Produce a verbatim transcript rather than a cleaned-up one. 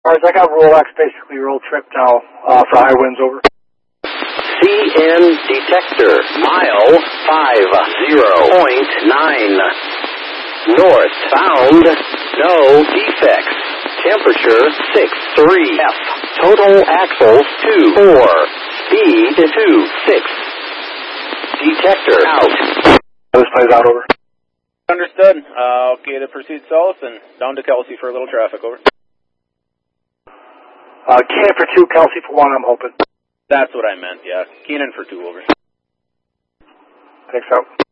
Alright, I got Rolex, basically roll trip now uh, for high winds over. C N detector, mile five zero point nine. Northbound, no defects. Temperature six three F. Total axles two four. Speed two six. Detector out. This plays out over. Understood. Uh, okay to proceed south and down to Kelsey for a little traffic, over. Uh, Keenan for two, Kelsey for one, I'm hoping. That's what I meant, yeah. Keenan for two, over. Thanks out.